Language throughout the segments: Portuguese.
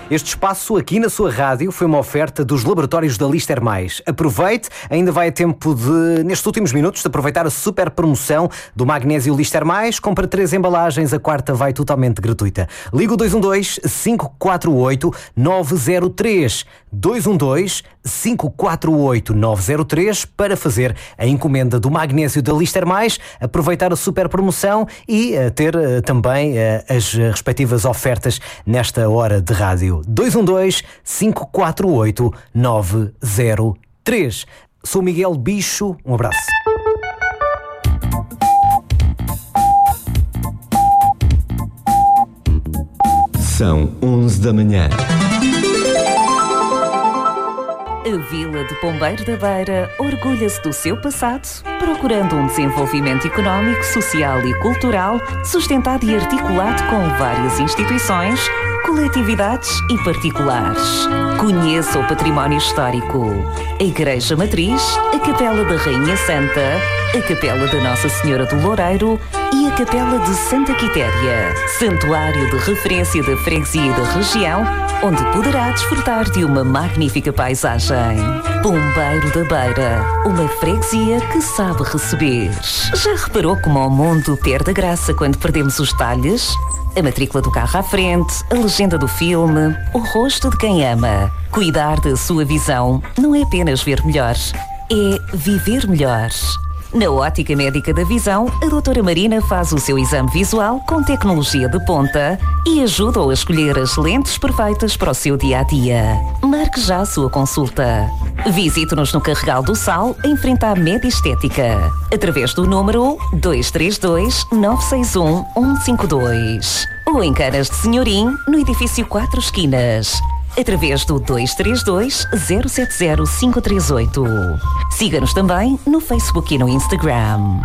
Este espaço aqui na sua rádio foi uma oferta dos laboratórios da Lister Mais. Aproveite, ainda vai a tempo de, nestes últimos minutos, de aproveitar a super promoção do magnésio Lister Mais. Compra 3 embalagens, a quarta vai totalmente gratuita. Liga o 212-548-903. 212-548-903 para fazer a encomenda do magnésio da Lister Mais, aproveitar a super promoção e ter também as respectivas ofertas nesta hora de rádio. 212-548-903. Sou Miguel Bicho, um abraço. São 11 da manhã. A Vila de Pombeiro da Beira orgulha-se do seu passado, procurando um desenvolvimento económico, social e cultural sustentado e articulado com várias instituições, coletividades e particulares. Conheça o património histórico, a Igreja Matriz, a Capela da Rainha Santa, a Capela da Nossa Senhora do Loureiro e a Capela de Santa Quitéria, santuário de referência da freguesia e da região, onde poderá desfrutar de uma magnífica paisagem. Pombeiro da Beira, uma freguesia que sabe receber. Já reparou como o mundo perde a graça quando perdemos os detalhes? A matrícula do carro à frente, a legenda do filme, o rosto de quem ama. Cuidar da sua visão não é apenas ver melhor, é viver melhor. Na Ótica Médica da Visão, a doutora Marina faz o seu exame visual com tecnologia de ponta e ajuda-o a escolher as lentes perfeitas para o seu dia-a-dia. Marque já a sua consulta. Visite-nos no Carregal do Sal, em frente à Média Estética, através do número 232-961-152. Ou em Canas de Senhorim, no edifício 4 Esquinas, através do 232-070-538. Siga-nos também no Facebook e no Instagram.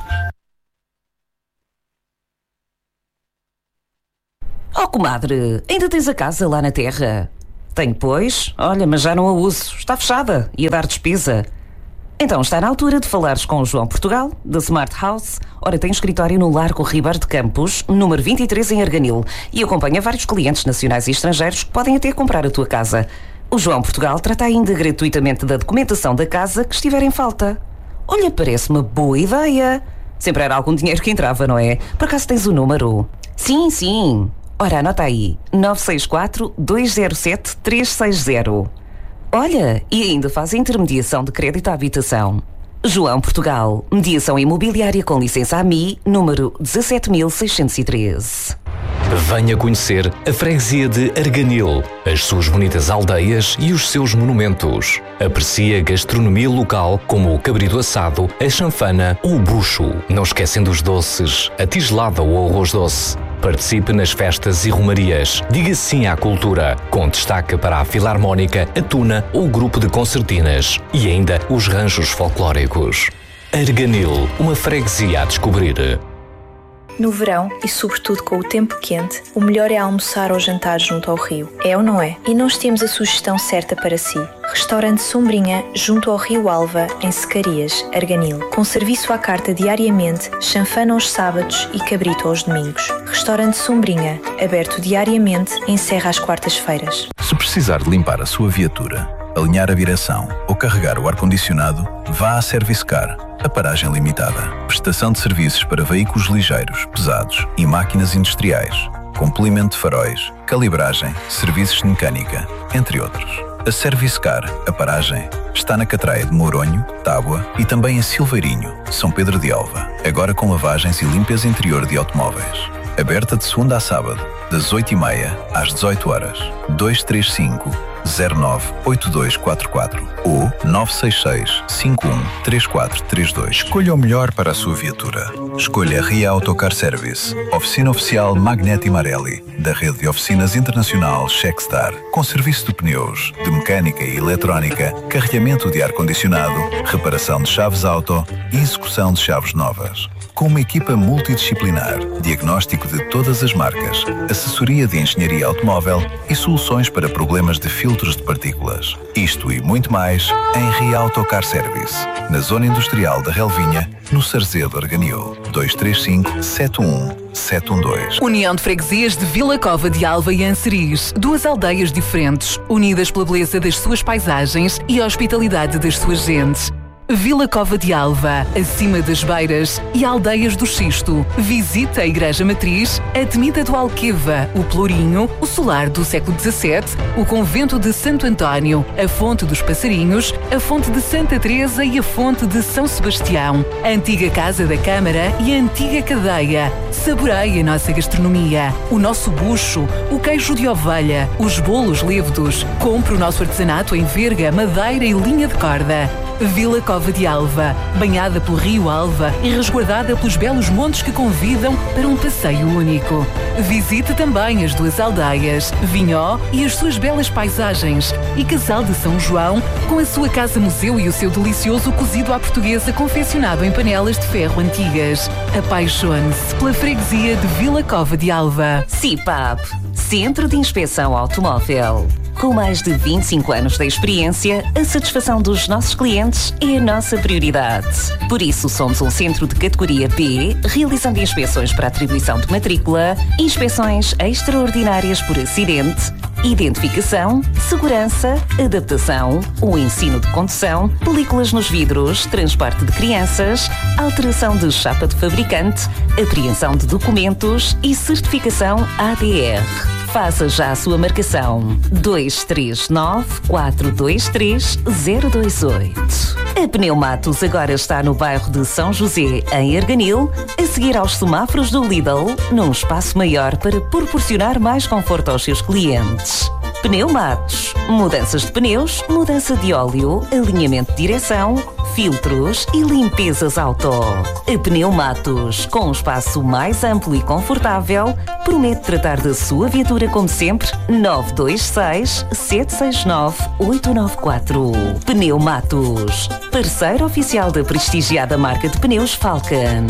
Oh, comadre, ainda tens a casa lá na terra? Tenho, pois. Olha, mas já não a uso. Está fechada. Ia dar despesa. Então, está na altura de falares com o João Portugal, da Smart House. Ora, tem escritório no Largo Ribeiro de Campos, número 23 em Arganil, e acompanha vários clientes nacionais e estrangeiros que podem até comprar a tua casa. O João Portugal trata ainda gratuitamente da documentação da casa que estiver em falta. Olha, parece uma boa ideia. Sempre era algum dinheiro que entrava, não é? Por acaso tens o número? Sim, sim. Ora, anota aí. 964-207-360. Olha, e ainda faz a intermediação de crédito à habitação. João Portugal, mediação imobiliária com licença AMI, número 17.613. Venha conhecer a freguesia de Arganil, as suas bonitas aldeias e os seus monumentos. Aprecie a gastronomia local como o cabrito assado, a chanfana ou o bucho. Não esquecendo os doces, a tigelada ou o arroz doce. Participe nas festas e romarias. Diga sim à cultura, com destaque para a filarmónica, a tuna ou o grupo de concertinas. E ainda os ranchos folclóricos. Arganil, uma freguesia a descobrir. No verão, e sobretudo com o tempo quente, o melhor é almoçar ou jantar junto ao rio. É ou não é? E nós temos a sugestão certa para si. Restaurante Sombrinha, junto ao Rio Alva, em Secarias, Arganil. Com serviço à carta diariamente, chanfana aos sábados e cabrito aos domingos. Restaurante Sombrinha, aberto diariamente, encerra às quartas-feiras. Se precisar de limpar a sua viatura, alinhar a direção ou carregar o ar-condicionado, vá à Service Car, a paragem limitada. Prestação de serviços para veículos ligeiros, pesados e máquinas industriais, com polimento de faróis, calibragem, serviços de mecânica, entre outros. A Service Car, a paragem, está na Catraia de Mouronho, Tábua e também em Silveirinho, São Pedro de Alva, agora com lavagens e limpeza interior de automóveis. Aberta de segunda a sábado, das 8h30 às 18 horas. 235-09-8244 ou 966-51-3432. Escolha o melhor para a sua viatura. Escolha a Ria Autocar Service, oficina oficial Magneti Marelli, da rede de oficinas internacional Checkstar, com serviço de pneus, de mecânica e eletrónica, carregamento de ar-condicionado, reparação de chaves auto e execução de chaves novas. Com uma equipa multidisciplinar, diagnóstico de todas as marcas, assessoria de engenharia automóvel e soluções para problemas de filtros de partículas. Isto e muito mais em Ria Autocar Service, na zona industrial da Relvinha, no Sarzedo Arganil. 235 71 712. União de Freguesias de Vila Cova de Alva e Anseriz. 2 aldeias diferentes, unidas pela beleza das suas paisagens e a hospitalidade das suas gentes. Vila Cova de Alva, acima das Beiras e Aldeias do Xisto. Visita a Igreja Matriz, a Temida do Alqueva, o Pelourinho, o Solar do século XVII, o Convento de Santo António, a Fonte dos Passarinhos, a Fonte de Santa Teresa e a Fonte de São Sebastião, a antiga Casa da Câmara e a antiga Cadeia. Saboreie a nossa gastronomia, o nosso bucho, o queijo de ovelha, os bolos lévedos. Compre o nosso artesanato em verga, madeira e linha de corda. Vila Cova de Alva, banhada pelo Rio Alva e resguardada pelos belos montes que convidam para um passeio único. Visite também as 2 aldeias, Vinhó e as suas belas paisagens, e Casal de São João, com a sua casa-museu e o seu delicioso cozido à portuguesa confeccionado em panelas de ferro antigas. Apaixone-se pela freguesia de Vila Cova de Alva. CIPAP, Centro de Inspeção Automóvel. Com mais de 25 anos de experiência, a satisfação dos nossos clientes é a nossa prioridade. Por isso, somos um centro de categoria B, realizando inspeções para atribuição de matrícula, inspeções extraordinárias por acidente, identificação, segurança, adaptação, o ensino de condução, películas nos vidros, transporte de crianças, alteração de chapa de fabricante, apreensão de documentos e certificação ADR. Faça já a sua marcação. 239-423-028. A Pneumatos agora está no bairro de São José, em Arganil, a seguir aos semáforos do Lidl, num espaço maior para proporcionar mais conforto aos seus clientes. Pneumatos. Mudanças de pneus, mudança de óleo, alinhamento de direção, filtros e limpezas auto. A Pneumatos, com um espaço mais amplo e confortável, promete tratar da sua viatura como sempre. 926-769-894. Pneumatos, parceiro oficial da prestigiada marca de pneus Falcon.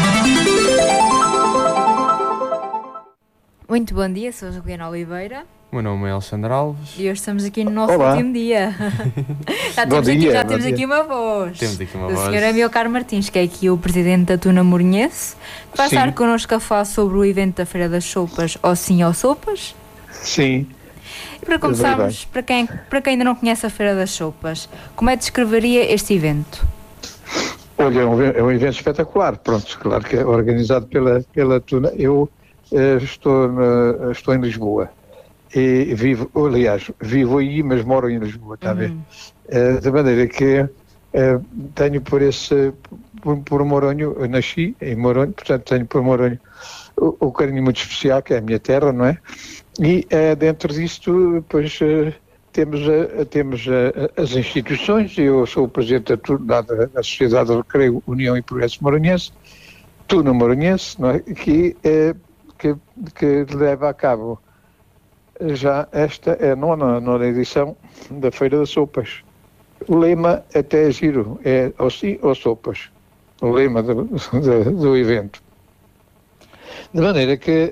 Muito bom dia, sou a Juliana Oliveira. O meu nome é Alexandre Alves. E hoje estamos aqui no nosso último dia. Já temos aqui uma voz. Temos aqui uma do voz. Sr. Amilcar Martins, que é aqui o presidente da Tuna Morenhense. Vai estar connosco a falar sobre o evento da Feira das Sopas, ou sim ou sopas. Sim. E para começarmos, para quem ainda não conhece a Feira das Sopas, como é que descreveria este evento? Olha, é um evento espetacular. Pronto, claro que é organizado pela Tuna. Eu estou em Lisboa. E vivo aí, mas moro em Lisboa, está a ver? De maneira que tenho por Moronho, eu nasci em Moronho, portanto tenho por Moronho o carinho muito especial, que é a minha terra, não é? E dentro disto, depois temos as instituições. Eu sou o presidente da Sociedade de Recreio, União e Progresso Moronhense, Tuna Moronhense, não é? Que leva a cabo já esta é a nona edição da Feira das Sopas. O lema até é giro, é ou sim ou sopas, o lema do evento. De maneira que,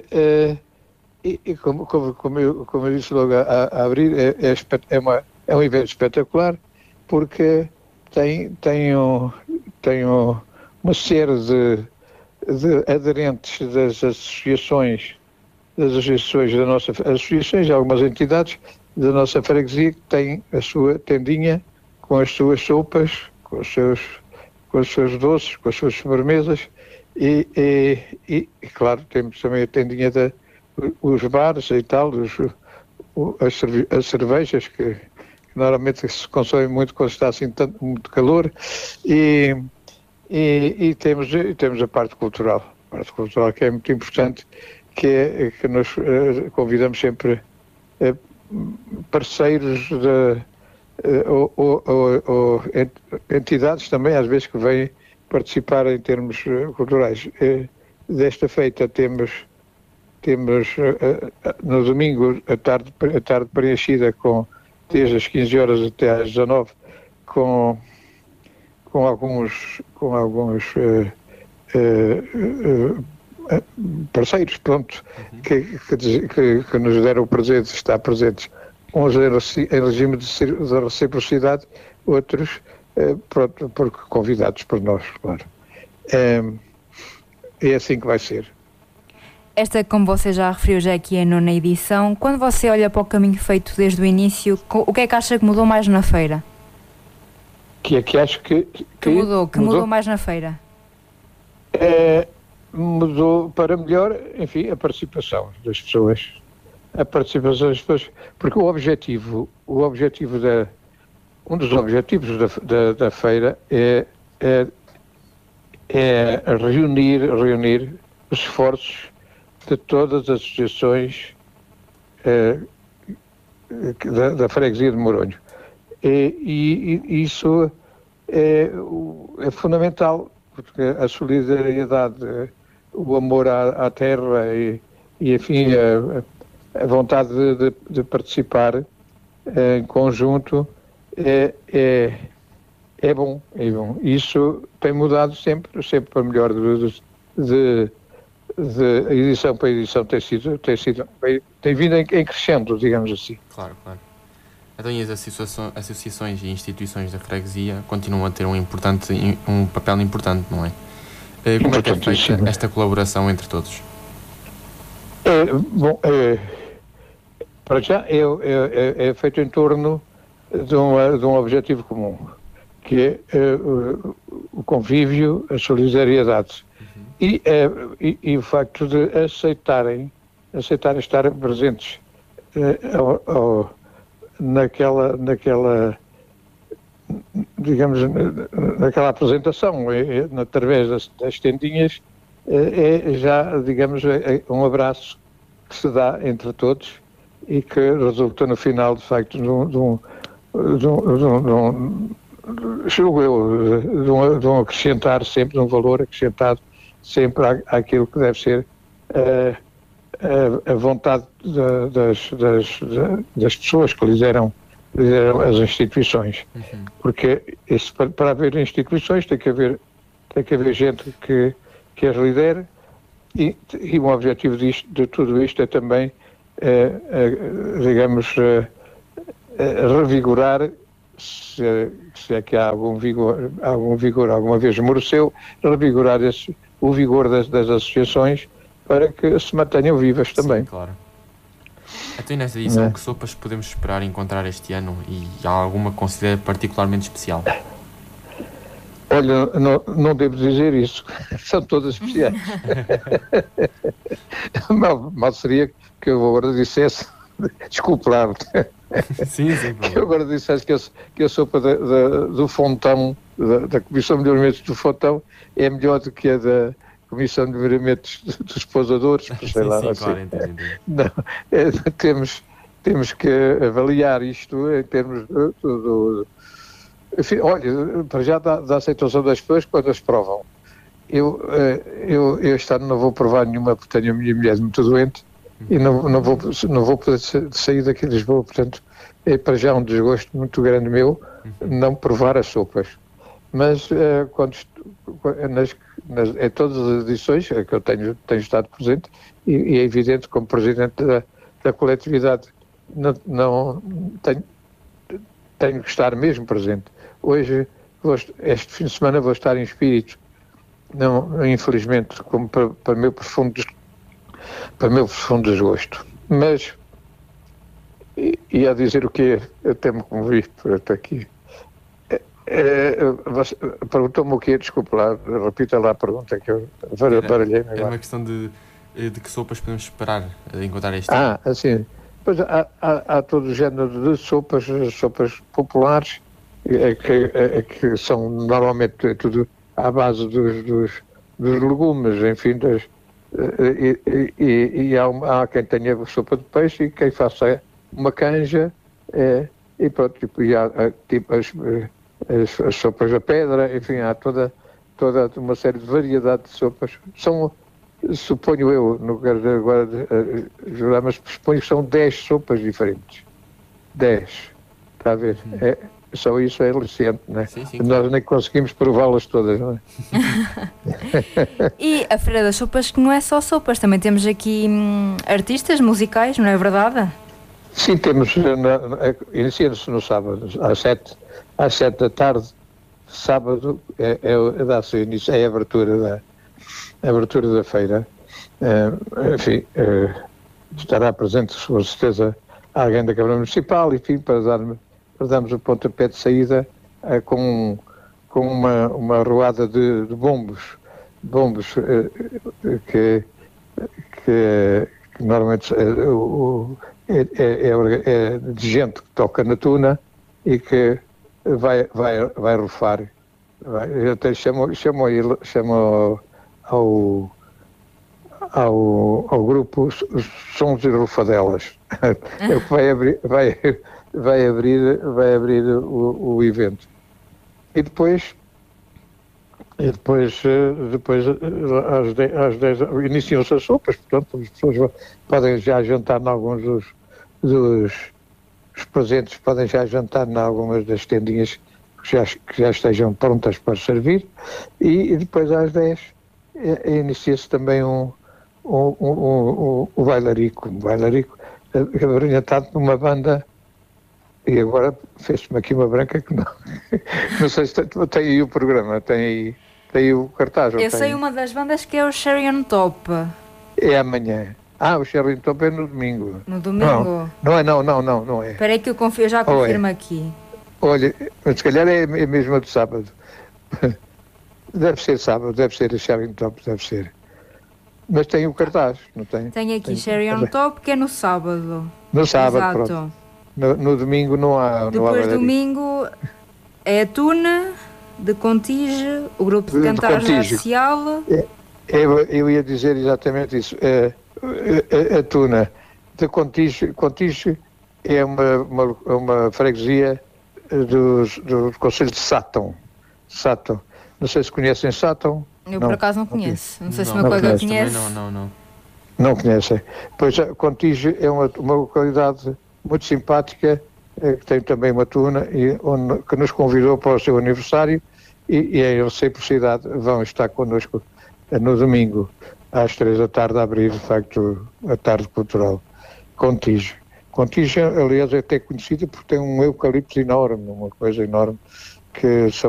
como eu disse logo a abrir, é um evento espetacular, porque tem uma série de aderentes das associações da nossa associações, algumas entidades da nossa freguesia que têm a sua tendinha com as suas sopas, com os seus doces, com as suas sobremesas e claro, temos também a tendinha os bares e tal, as cervejas que normalmente se consomem muito quando está assim muito calor e temos a parte cultural que é muito importante, que nós convidamos sempre parceiros ou entidades também, às vezes, que vêm participar em termos culturais. Desta feita temos no domingo a tarde preenchida desde as 15 horas até às 19 com alguns parceiros, pronto, que nos deram o prazer de estar presentes, uns em regime de reciprocidade, outros pronto, porque convidados por nós, claro. é assim que vai ser. Esta, como você já referiu, já aqui é a 9ª edição. Quando você olha para o caminho feito desde o início, o que é que acha que mudou mais na feira? Que é que acho que mudou mais na feira? Mudou para melhor, enfim, a participação das pessoas. A participação das pessoas, porque um dos objetivos da feira é reunir os esforços de todas as associações da freguesia de Moronho. E isso é fundamental, porque a solidariedade, o amor à terra e enfim, a vontade de participar em conjunto é bom. Isso tem mudado sempre para melhor. De edição para edição tem vindo em crescendo, digamos assim. Claro. Então, e as associações e instituições da freguesia continuam a ter um papel importante, não é? Como é que é feita esta colaboração entre todos? Para já é feito em torno de um objetivo comum, que é o convívio, a solidariedade. E o facto de aceitarem estar presentes naquela digamos, naquela apresentação, através das tendinhas, é já, digamos, um abraço que se dá entre todos e que resulta no final, de facto, de um acrescentar sempre, de um valor acrescentado sempre àquilo que deve ser a vontade das pessoas que lideram as instituições. Porque para haver instituições tem que haver gente que as lidere e um objetivo de tudo isto é também, digamos, revigorar, se é que há algum vigor alguma vez mereceu, revigorar o vigor das associações para que se mantenham vivas também. Sim, claro. Então, nesta edição, que sopas podemos esperar encontrar este ano e há alguma que considera particularmente especial? Olha, não devo dizer isso. São todas especiais. mal seria que eu agora dissesse, desculpe lá, sim, que eu agora dissesse que a sopa do Fontão, da Comissão de Melhoramentos do Fontão, é melhor do que a da Comissão de Melhoramentos dos Pousadores, sei lá. Sim, claro, entendi. Não, temos que avaliar isto em termos enfim, olha, para já da aceitação das pessoas quando as provam. Eu este ano não vou provar nenhuma porque tenho a minha mulher muito doente e não vou poder sair daqui de Lisboa, portanto é para já um desgosto muito grande meu não provar as sopas. Mas em todas as edições que eu tenho estado presente e é evidente como presidente da coletividade não tenho que estar mesmo presente. Hoje, este fim de semana vou estar em espírito, não, infelizmente, como para meu profundo desgosto. Mas, e a dizer o quê? Eu até me comovi por até aqui. Perguntou-me o quê? Desculpe lá, repita lá a pergunta que eu baralhei-me agora. É uma questão de que sopas podemos esperar encontrar este ano. Assim, pois há todo o género de sopas populares, que são normalmente tudo à base dos legumes, enfim, e há quem tenha sopa de peixe e quem faça uma canja, e pronto, e há tipo as sopas da pedra, enfim, há toda uma série de variedade de sopas. Suponho eu, não quero agora jurar, mas suponho que são 10 sopas diferentes. 10, está a ver? Só isso é aliciente, não é? Sim, nós nem conseguimos prová-las todas, não é? E a Feira das Sopas, que não é só sopas, também temos aqui artistas musicais, não é verdade? Sim, temos, inicia-se no sábado, às 7 da tarde, sábado, dá-se início, é a abertura abertura da feira, enfim, estará presente, com certeza, alguém da Câmara Municipal, enfim, para darmos o pontapé de saída com uma roada de bombos que normalmente é de gente que toca na tuna e que vai rufar. Eu até chamo ao grupo os Sons e Rufadelas. É o que vai abrir o evento. E depois às 10 iniciam-se as sopas, portanto as pessoas podem já jantar em alguns os presentes, podem já jantar em algumas das tendinhas que já estejam prontas para servir, e depois às 10 inicia-se também o bailarico, abrilhantado por uma banda. E agora fez-me aqui uma branca que não sei se tem aí o programa, tem aí o cartaz. Eu sei uma das bandas que é o Cherry on Top. É amanhã. O Cherry on Top é no domingo. No domingo? Não é. Espera aí que eu já confirmo aqui. Olha, se calhar é mesmo a do sábado. Deve ser sábado, deve ser a Cherry on Top, deve ser. Mas tem o cartaz, não tem? Tem aqui Cherry on Top, que é no sábado. No sábado, exato. Pronto. No domingo não há. Depois domingo é a Tuna, de Contige, o grupo de cantares oficial. Eu ia dizer exatamente isso. A Tuna de Contige é uma freguesia do Conselho de Sátão. Não sei se conhecem Sátão. Eu por acaso não conheço. Não sei se o meu colega conhece. Não conhecem. Pois Contige é uma localidade muito simpática, que tem também uma tuna, que nos convidou para o seu aniversário, e em reciprocidade vão estar connosco no domingo, às 3 da tarde, a abrir, de facto, a tarde cultural. Contige, aliás, é até conhecida porque tem um eucalipto enorme, uma coisa enorme, que são